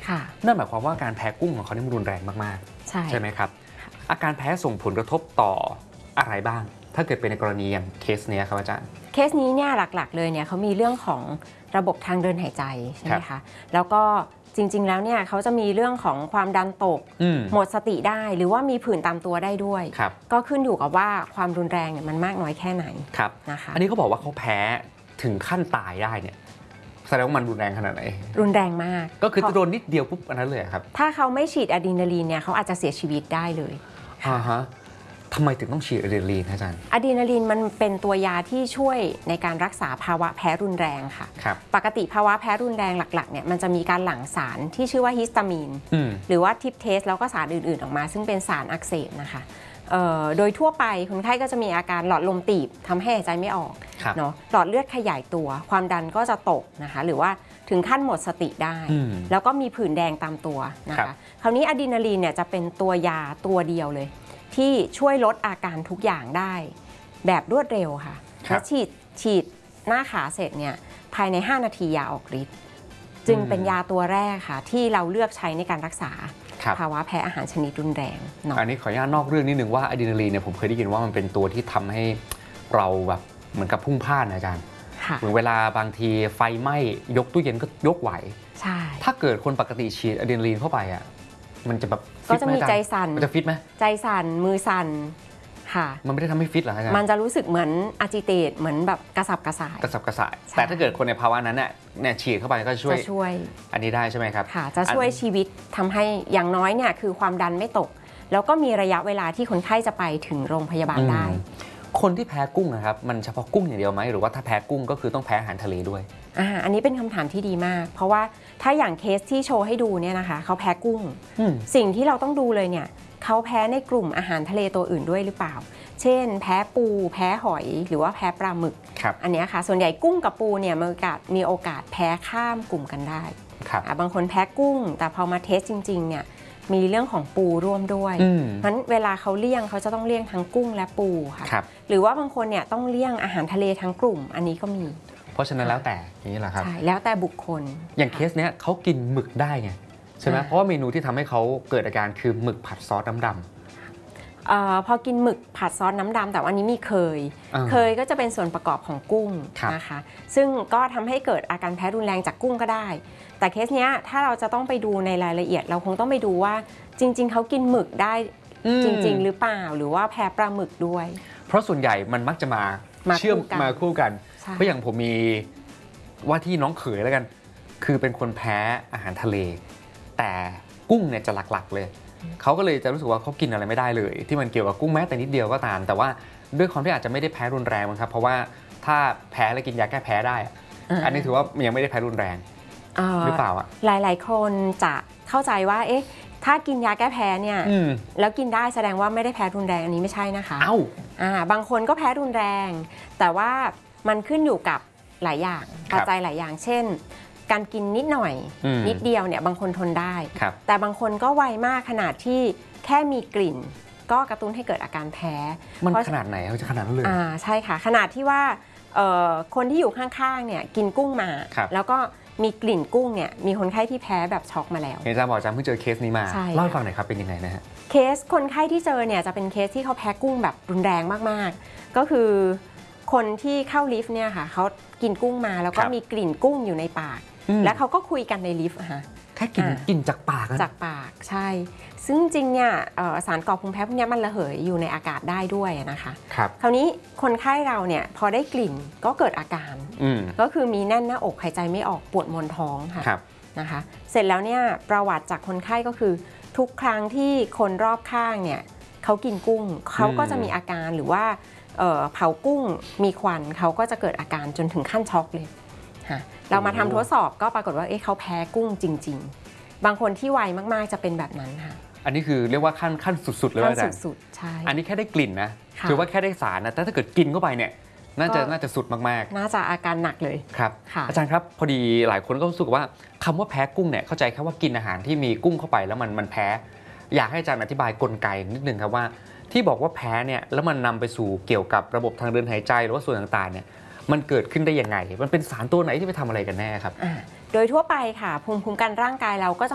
นั่นหมายความว่าการแพ้กุ้งของเขานี่มันรุนแรงมากๆใช่ไหมครับอาการแพ้ส่งผลกระทบต่ออะไรบ้างถ้าเกิดเป็นในกรณีอย่างเคสนี้ครับอาจารย์เคสนี้เนี่ยหลักๆเลยเนี่ยเขามีเรื่องของระบบทางเดินหายใจใช่ไหมคะแล้วก็จริงๆแล้วเนี่ยเขาจะมีเรื่องของความดันตกหมดสติได้หรือว่ามีผื่นตามตัวได้ด้วยก็ขึ้นอยู่กับว่าความรุนแรงเนี่ยมันมากน้อยแค่ไหนนะคะอันนี้เขาบอกว่าเขาแพ้ถึงขั้นตายได้เนี่ยแสดงว่ามันรุนแรงขนาดไหนรุนแรงมากก็คือโดนนิดเดียวปุ๊บอันนั้นเลยครับถ้าเขาไม่ฉีดอะดรีนาลีนเนี่ยเขาอาจจะเสียชีวิตได้เลยทำไมถึงต้องฉีดอะดรีนาลีนอาจารย์อะดรีนาลีนมันเป็นตัวยาที่ช่วยในการรักษาภาวะแพ้รุนแรงค่ะปกติภาวะแพ้รุนแรงหลักๆเนี่ยมันจะมีการหลั่งสารที่ชื่อว่าฮิสตามีนหรือว่าทิปเทสแล้วก็สารอื่นๆออกมาซึ่งเป็นสารอักเสบนะคะโดยทั่วไปคนไข้ก็จะมีอาการหลอดลมตีบทำให้หายใจไม่ออกเนาะหลอดเลือดขยายตัวความดันก็จะตกนะคะหรือว่าถึงขั้นหมดสติได้แล้วก็มีผื่นแดงตามตัวนะคะคราวนี้อะดรีนาลีนเนี่ยจะเป็นตัวยาตัวเดียวเลยที่ช่วยลดอาการทุกอย่างได้แบบรวดเร็วค่ะและฉีดหน้าขาเสร็จเนี่ยภายใน5นาทียาออกฤทธิ์จึงเป็นยาตัวแรกค่ะที่เราเลือกใช้ในการรักษาภาวะแพ้อาหารชนิดรุนแรงอันนี้ขออนุญาตนอกเรื่องนิดนึงว่าอะดรีนาลีนเนี่ยผมเคยได้ยินว่ามันเป็นตัวที่ทำให้เราแบบเหมือนกับพุ่งพล่านอาจารย์เหมือนเวลาบางทีไฟไหม้ยกตู้เย็นก็ยกไหวใช่ถ้าเกิดคนปกติฉีดอะดรีนาลีนเข้าไปอ่ะมันจะแบบก็จะมีใจสั่นมันจะฟิตไหมใจสั่นมือสั่นค่ะมันไม่ได้ทำให้ฟิตหรออาจารย์มันจะรู้สึกเหมือนอาจิเตตเหมือนแบบกระสับกระส่ายแต่ถ้าเกิดคนในภาวะนั้นเนี่ยฉีดเข้าไปก็จะช่วยอันนี้ได้ใช่ไหมครับค่ะจะช่วยชีวิตทำให้อย่างน้อยเนี่ยคือความดันไม่ตกแล้วก็มีระยะเวลาที่คนไข้จะไปถึงโรงพยาบาลได้คนที่แพ้กุ้งนะครับมันเฉพาะกุ้งอย่างเดียวไหมหรือว่าถ้าแพ้กุ้งก็คือต้องแพ้อาหารทะเลด้วยอันนี้เป็นคำถามที่ดีมากเพราะว่าถ้าอย่างเคสที่โชว์ให้ดูเนี่ยนะคะเขาแพ้กุ้งสิ่งที่เราต้องดูเลยเนี่ยเขาแพ้ในกลุ่มอาหารทะเลตัวอื่นด้วยหรือเปล่าเช่นแพ้ปูแพ้หอยหรือว่าแพ้ปลาหมึกอันนี้ค่ะส่วนใหญ่กุ้งกับปูเนี่ยมีโอกาสแพ้ข้ามกลุ่มกันได้บางคนแพ้กุ้งแต่พอมาเทสจริงๆเนี่ยมีเรื่องของปูร่วมด้วยเพราะฉะนั้นเวลาเขาเลี่ยงเขาจะต้องเลี่ยงทั้งกุ้งและปูค่ะหรือว่าบางคนเนี่ยต้องเลี่ยงอาหารทะเลทั้งกลุ่มอันนี้ก็มีเพราะฉะนั้นแล้วแต่อย่างนี้แหละครับใช่แล้วแต่บุคคลอย่างเคสเนี้ยเขากินหมึกได้ไงใช่ไหมเพราะว่าเมนูที่ทำให้เขาเกิดอาการคือหมึกผัดซอสน้ำดำพอกินหมึกผัดซอสน้ำดำแต่วันนี้มีเคยก็จะเป็นส่วนประกอบของกุ้งนะคะซึ่งก็ทำให้เกิดอาการแพ้รุนแรงจากกุ้งก็ได้แต่เคสเนี้ยถ้าเราจะต้องไปดูในรายละเอียดเราคงต้องไปดูว่าจริงๆเขากินหมึกได้จริงๆหรือเปล่าหรือว่าแพ้ปลาหมึกด้วยเพราะส่วนใหญ่มันมักจะมาเชื่อมมาคู่กันเพราะอย่างผมมีว่าที่น้องเขยแล้วกันคือเป็นคนแพ้อาหารทะเลแต่กุ้งเนี่ยจะหลักๆเลยเขาก็เลยจะรู้สึกว่าเขากินอะไรไม่ได้เลยที่มันเกี่ยวกับกุ้งแม้แต่นิดเดียวก็ตามแต่ว่าด้วยความที่อาจจะไม่ได้แพ้รุนแรงครับเพราะว่าถ้าแพ้แล้วกินยาแก้แพ้ได้อันนี้ถือว่ายังไม่ได้แพ้รุนแรงหรือเปล่าหลายๆคนจะเข้าใจว่าเอ๊ะถ้ากินยาแก้แพ้เนี่ยแล้วกินได้แสดงว่าไม่ได้แพ้รุนแรงอันนี้ไม่ใช่นะคะบางคนก็แพ้รุนแรงแต่ว่ามันขึ้นอยู่กับหลายอย่างปัจจัยหลายอย่างเช่นการกินนิดหน่อยนิดเดียวเนี่ยบางคนทนได้แต่บางคนก็ไวมากขนาดที่แค่มีกลิ่นก็กระตุ้นให้เกิดอาการแพ้มันขนาดไหนเขาจะขนาดนั้นเลยใช่ค่ะขนาดที่ว่าคนที่อยู่ข้างๆเนี่ยกินกุ้งมาแล้วก็มีกลิ่นกุ้งเนี่ยมีคนไข้ที่แพ้แบบช็อกมาแล้วอาจารย์บอกอาจารย์เพิ่งเจอเคสนี้มาเล่าให้ฟังหน่อยครับเป็นยังไงนะฮะเคสคนไข้ที่เจอเนี่ยจะเป็นเคสที่เขาแพ้กุ้งแบบรุนแรงมากๆก็คือคนที่เข้าลิฟต์เนี่ยค่ะเขากินกุ้งมาแล้วก็มีกลิ่นกุ้งอยู่ในปากแล้วเขาก็คุยกันในลิฟต์ค่ะแค่กินจากปากใช่ซึ่งจริงเนี่ยสารก่อภูมิแพ้พวกนี้มันระเหยอยู่ในอากาศได้ด้วยนะคะคราวนี้คนไข้เราเนี่ยพอได้กลิ่นก็เกิดอาการก็คือมีแน่นหน้าอกหายใจไม่ออกปวดมวนท้องค่ะนะคะเสร็จแล้วเนี่ยประวัติจากคนไข้ก็คือทุกครั้งที่คนรอบข้างเนี่ยเขากินกุ้งเขาก็จะมีอาการหรือว่าเผากุ้งมีควันเขาก็จะเกิดอาการจนถึงขั้นช็อกเลยเรามาทำทดสอบก็ปรากฏว่าเขาแพ้กุ้งจริงๆบางคนที่ไวมากๆจะเป็นแบบนั้นค่ะอันนี้คือเรียกว่าขั้นสุดๆเลยว่าสุดๆใช่อันนี้แค่ได้กลิ่นนะถือว่าแค่ได้สารนะแต่ถ้าเกิดกินเข้าไปเนี่ยน่าจะสุดมากๆน่าจะอาการหนักเลยครับอาจารย์ครับพอดีหลายคนก็รู้สึกว่าคำว่าแพ้กุ้งเนี่ยเข้าใจแค่ว่ากินอาหารที่มีกุ้งเข้าไปแล้วมันแพ้อยากให้อาจารย์อธิบายกลไกนิดนึงครับว่าที่บอกว่าแพ้เนี่ยแล้วมันนำไปสู่เกี่ยวกับระบบทางเดินหายใจหรือว่าส่วนต่างๆเนี่ยมันเกิดขึ้นได้ยังไงมันเป็นสารตัวไหนที่ไปทำอะไรกันแน่ครับโดยทั่วไปค่ะภูมิคุ้มกันร่างกายเราก็จะ